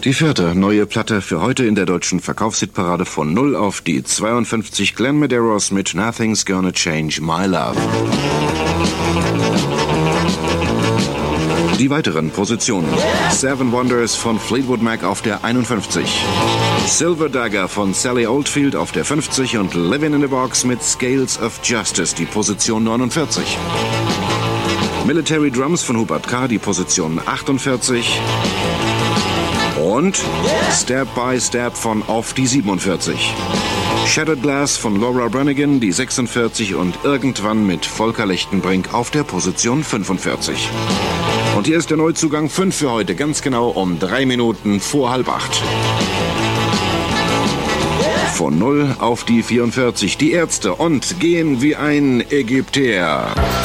Die vierte neue Platte für heute in der deutschen Verkaufshitparade von 0 auf die 52, Glenn Medeiros mit Nothing's Gonna Change My Love. Die weiteren Positionen: Seven Wonders von Fleetwood Mac auf der 51, Silver Dagger von Sally Oldfield auf der 50 und Living in the Box mit Scales of Justice, die Position 49. Military Drums von Hubert K., die Position 48. Und Step by Step von Off, die 47. Shattered Glass von Laura Branigan, die 46 und Irgendwann mit Volker Lechtenbrink auf der Position 45. Und hier ist der Neuzugang 5 für heute, ganz genau um 3 Minuten vor 7:30. Von 0 auf die 44, die Ärzte und Gehen wie ein Ägypter.